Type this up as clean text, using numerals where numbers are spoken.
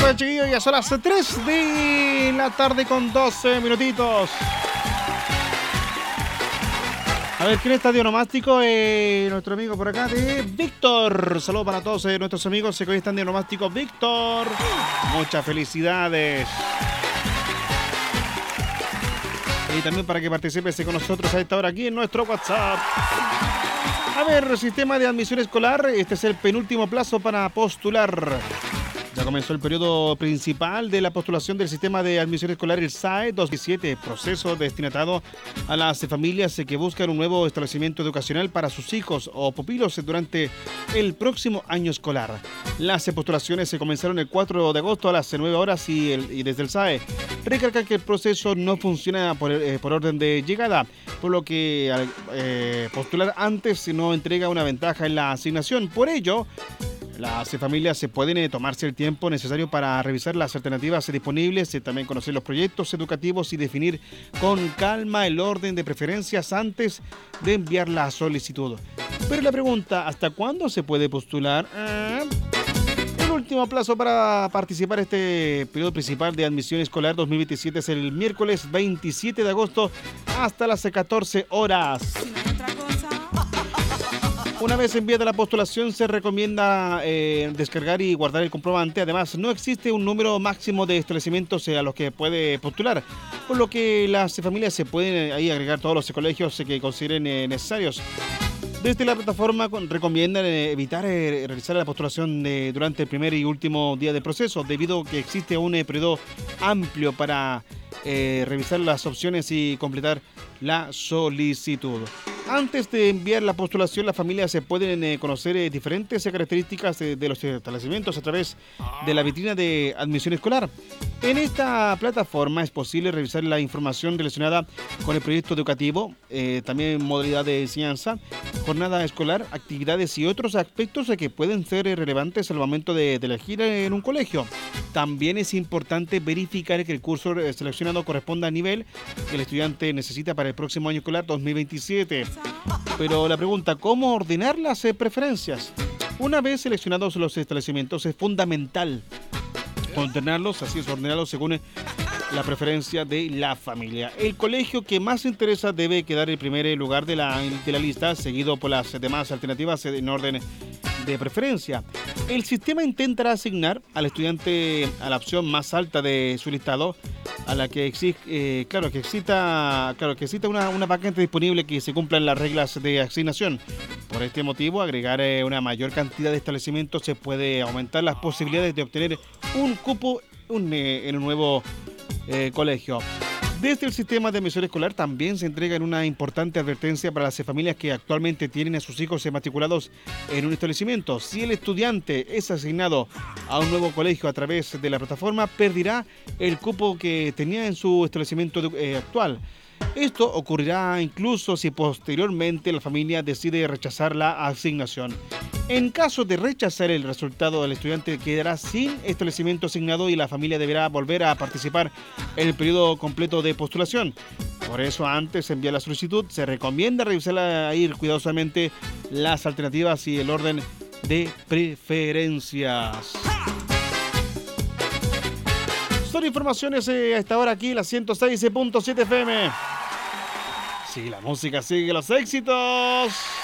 Perfecto, chiquillos, ya son las 3 de la tarde con 12 minutitos. A ver, ¿quién está de onomástico? Nuestro amigo por acá de Víctor. Saludos para todos nuestros amigos que hoy están de onomástico. Víctor, muchas felicidades. Y también para que participes con nosotros a esta hora aquí en nuestro WhatsApp. A ver, sistema de admisión escolar. Este es el penúltimo plazo para postular. Ya comenzó el periodo principal de la postulación del sistema de admisión escolar, el SAE 2017, proceso destinado a las familias que buscan un nuevo establecimiento educacional para sus hijos o pupilos durante el próximo año escolar. Las postulaciones se comenzaron el 4 de agosto a las 9 horas y desde el SAE recalca que el proceso no funciona por orden de llegada, por lo que postular antes no entrega una ventaja en la asignación. Por ello, las familias se pueden tomarse el tiempo necesario para revisar las alternativas disponibles, también conocer los proyectos educativos y definir con calma el orden de preferencias antes de enviar la solicitud. Pero la pregunta, ¿hasta cuándo se puede postular? El último plazo para participar en este periodo principal de admisión escolar 2027 es el miércoles 27 de agosto hasta las 14 horas. Una vez enviada la postulación, se recomienda descargar y guardar el comprobante. Además, no existe un número máximo de establecimientos a los que puede postular, por lo que las familias se pueden ahí agregar todos los colegios que consideren necesarios. Desde la plataforma recomiendan evitar realizar la postulación durante el primer y último día del proceso, debido a que existe un periodo amplio para revisar las opciones y completar la solicitud. Antes de enviar la postulación, las familias se pueden conocer diferentes características de los establecimientos a través de la vitrina de admisión escolar. En esta plataforma es posible revisar la información relacionada con el proyecto educativo, también modalidad de enseñanza, jornada escolar, actividades y otros aspectos que pueden ser relevantes al momento de elegir en un colegio. También es importante verificar que el curso seleccionado corresponda al nivel que el estudiante necesita para el próximo año escolar 2027. Pero la pregunta, ¿cómo ordenar las preferencias? Una vez seleccionados los establecimientos, es fundamental ordenarlos según la preferencia de la familia. El colegio que más interesa debe quedar en primer lugar de la lista, seguido por las demás alternativas en orden de preferencia. El sistema intentará asignar al estudiante a la opción más alta de su listado, a la que exista una vacante disponible que se cumplan las reglas de asignación. Por este motivo, agregar una mayor cantidad de establecimientos se puede aumentar las posibilidades de obtener un cupo en un nuevo colegio. Desde el sistema de admisión escolar también se entrega una importante advertencia para las familias que actualmente tienen a sus hijos matriculados en un establecimiento. Si el estudiante es asignado a un nuevo colegio a través de la plataforma, perderá el cupo que tenía en su establecimiento actual. Esto ocurrirá incluso si posteriormente la familia decide rechazar la asignación. En caso de rechazar el resultado, el estudiante quedará sin establecimiento asignado y la familia deberá volver a participar en el periodo completo de postulación. Por eso, antes de enviar la solicitud, se recomienda revisar cuidadosamente las alternativas y el orden de preferencias. Son informaciones a esta hora aquí, la 106.7 FM. Sí, la música sigue los éxitos.